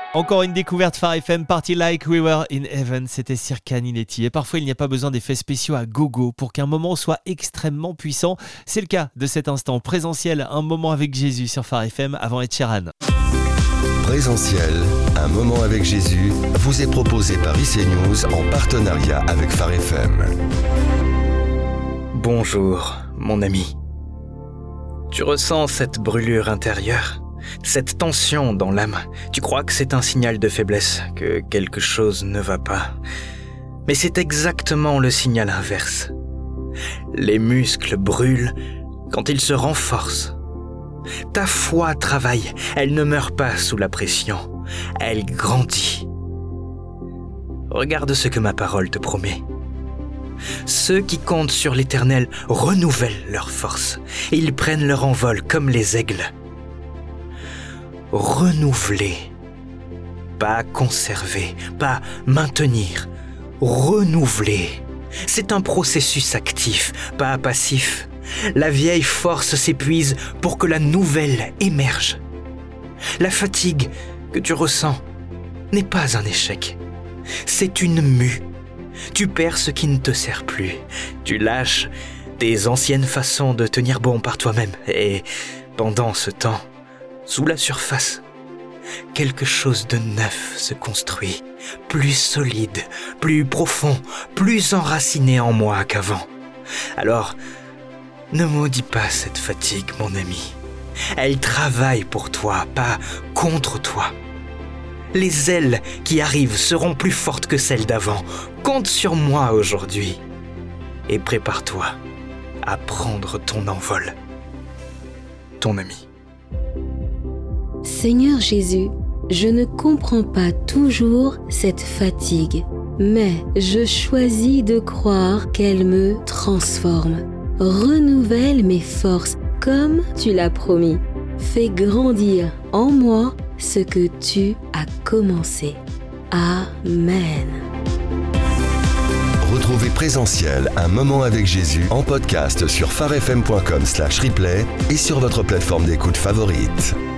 Encore une découverte Phare FM, Party Like We Were in Heaven, c'était Sirka Ninetti. Et parfois il n'y a pas besoin d'effets spéciaux à gogo pour qu'un moment soit extrêmement puissant. C'est le cas de cet instant présentiel, un moment avec Jésus sur Phare FM avant Ed Sheeran. Présentiel, un moment avec Jésus, vous est proposé par IC News en partenariat avec Phare FM. Bonjour, mon ami. Tu ressens cette brûlure intérieure ? Cette tension dans l'âme, tu crois que c'est un signal de faiblesse, que quelque chose ne va pas. Mais c'est exactement le signal inverse. Les muscles brûlent quand ils se renforcent. Ta foi travaille, elle ne meurt pas sous la pression, elle grandit. Regarde ce que ma parole te promet. Ceux qui comptent sur l'Éternel renouvellent leur force, et ils prennent leur envol comme les aigles. Renouveler, pas conserver, pas maintenir, renouveler. C'est un processus actif, pas passif. La vieille force s'épuise pour que la nouvelle émerge. La fatigue que tu ressens n'est pas un échec, c'est une mue. Tu perds ce qui ne te sert plus, tu lâches tes anciennes façons de tenir bon par toi-même et pendant ce temps, sous la surface, quelque chose de neuf se construit, plus solide, plus profond, plus enraciné en moi qu'avant. Alors, ne maudis pas cette fatigue, mon ami. Elle travaille pour toi, pas contre toi. Les ailes qui arrivent seront plus fortes que celles d'avant. Compte sur moi aujourd'hui et prépare-toi à prendre ton envol. Ton ami. Seigneur Jésus, je ne comprends pas toujours cette fatigue, mais je choisis de croire qu'elle me transforme. Renouvelle mes forces comme tu l'as promis. Fais grandir en moi ce que tu as commencé. Amen. Retrouvez Présentiel, un moment avec Jésus en podcast sur pharefm.com/replay et sur votre plateforme d'écoute favorite.